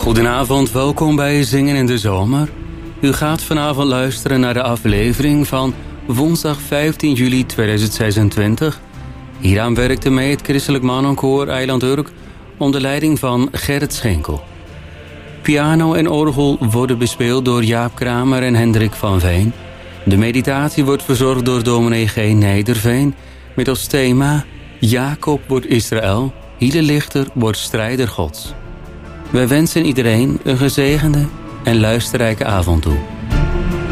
Goedenavond, welkom bij Zingen in de Zomer. U gaat vanavond luisteren naar de aflevering van woensdag 15 juli 2026. Hieraan werkte mee het Christelijk Mannenkoor Eiland Urk onder leiding van Gerrit Schenkel. Piano en orgel worden bespeeld door Jaap Kramer en Hendrik van Veen. De meditatie wordt verzorgd door dominee G. Nederveen met als thema Jacob wordt Israël, Hiele Lichter wordt strijder Gods. Wij wensen iedereen een gezegende en luisterrijke avond toe.